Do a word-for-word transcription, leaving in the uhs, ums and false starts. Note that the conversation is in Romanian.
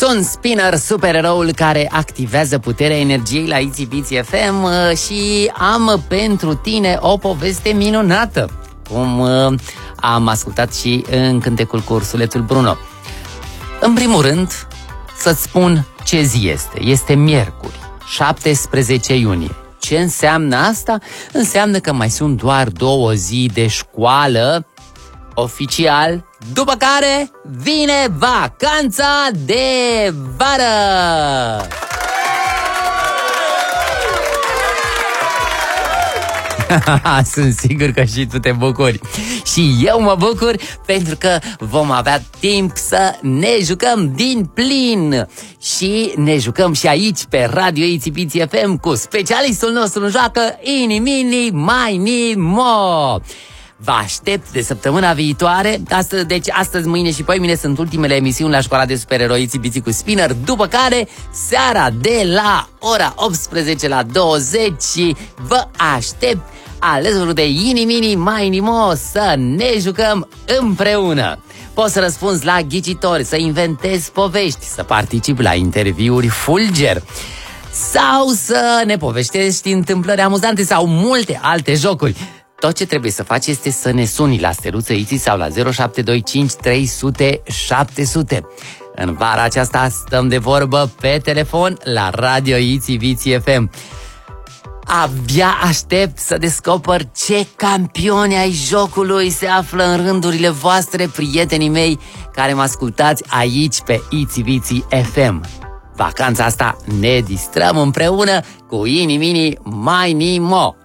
Sunt Spinner, supereroul care activează puterea energiei la Itsy Bitsy F M și am pentru tine o poveste minunată, cum am ascultat și în cântecul cu ursulețul Bruno. În primul rând, să-ți spun ce zi este. Este miercuri, șaptesprezece iunie. Ce înseamnă asta? Înseamnă că mai sunt doar două zi de școală oficial, după care vine vacanța de vară! Sunt sigur că și tu te bucuri. Și eu mă bucur pentru că vom avea timp să ne jucăm din plin. Și ne jucăm și aici pe Radio Itsy Bitsy F M cu specialistul nostru în joacă, Ini Mini Mai Mo. Vă aștept de săptămâna viitoare. Astăzi, deci astăzi, mâine și poimine sunt ultimele emisiuni la școala de supereroi Itsy Bitsy cu Spinner, după care seara de la ora optsprezece la douăzeci vă aștept alături de Ini Mini Mai Mo să ne jucăm împreună. Poți să răspunzi la ghicitori, să inventezi povești, să participi la interviuri fulger sau să ne povestești întâmplări amuzante sau multe alte jocuri. Tot ce trebuie să faci este să ne suni la Steluță Itsy sau la zero șapte doi cinci trei zero zero șapte zero zero. În vara aceasta stăm de vorbă pe telefon la Radio Itsy Bitsy F M. Abia aștept să descoper ce campioni ai jocului se află în rândurile voastre, prietenii mei care mă ascultați aici pe Itsy Bitsy F M. Vacanța asta ne distrăm împreună cu Ini Mini Mai Mo.